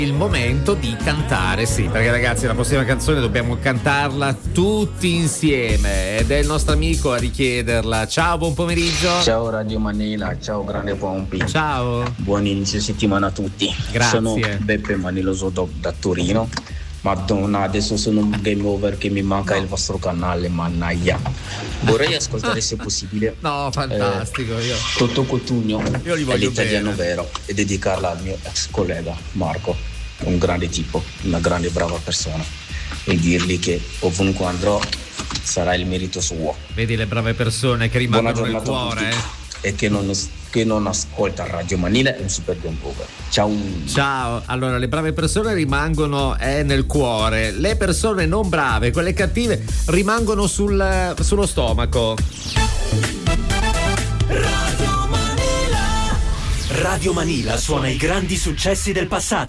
Il momento di cantare, sì, perché ragazzi la prossima canzone dobbiamo cantarla tutti insieme ed è il nostro amico a richiederla. Ciao, buon pomeriggio. Ciao Radio Manila, ciao grande Pompi. Ciao. Buon inizio settimana a tutti. Grazie. Sono Beppe Maniloso da Torino. Madonna, adesso sono un game over che mi manca il vostro canale, mannaggia. Vorrei ascoltare se possibile. No, fantastico. Tutto Cotugno, io li voglio l'italiano bene. vero, e dedicarla al mio ex collega Marco, un grande tipo, una grande brava persona, e dirgli che ovunque andrò sarà il merito suo. Vedi le brave persone che rimangono nel cuore, e che non ascolta Radio Manila è un super game over. Ciao. Allora le brave persone rimangono nel cuore, le persone non brave, quelle cattive, rimangono sullo stomaco. Radio Manila suona i grandi successi del passato.